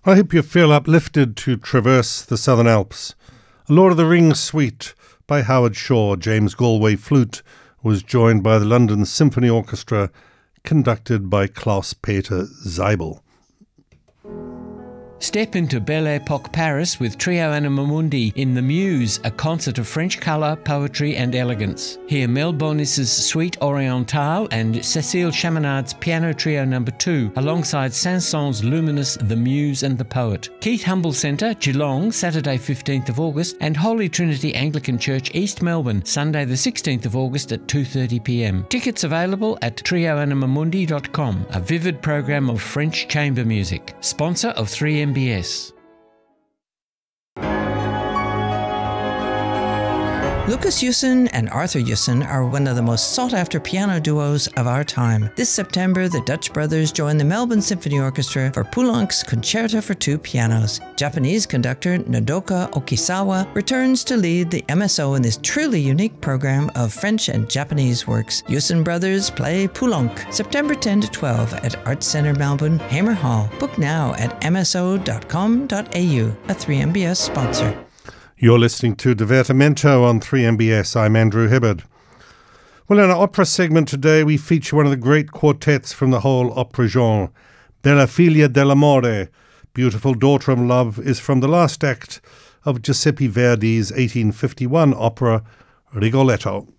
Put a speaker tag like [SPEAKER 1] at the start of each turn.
[SPEAKER 1] I hope you feel uplifted to traverse the Southern Alps. A Lord of the Rings suite by Howard Shaw, James Galway flute, was joined by the London Symphony Orchestra, conducted by Klaus-Peter Zeibel.
[SPEAKER 2] Step into Belle Époque Paris with Trio Anima Mundi in The Muse, a concert of French colour, poetry and elegance. Hear Mel Bonis's Suite Orientale and Cécile Chaminad's Piano Trio No. 2, alongside Saint-Saëns' luminous The Muse and the Poet. Keith Humble Centre, Geelong, Saturday 15th of August, and Holy Trinity Anglican Church, East Melbourne, Sunday the 16th of August at 2:30pm. Tickets available at trioanimamundi.com, a vivid program of French chamber music. Sponsor of 3MBS.
[SPEAKER 3] Lucas Yusin and Arthur Yusin are one of the most sought-after piano duos of our time. This September, the Dutch brothers join the Melbourne Symphony Orchestra for Poulenc's Concerto for Two Pianos. Japanese conductor Nodoka Okisawa returns to lead the MSO in this truly unique program of French and Japanese works. Yusin brothers play Poulenc, September 10 to 12 at Arts Centre Melbourne, Hamer Hall. Book now at mso.com.au, a 3MBS sponsor.
[SPEAKER 1] You're listening to Divertimento on 3MBS. I'm Andrew Hibbard. Well, in our opera segment today, we feature one of the great quartets from the whole opera genre. Bella Figlia dell'Amore, Beautiful Daughter of Love, is from the last act of Giuseppe Verdi's 1851 opera Rigoletto.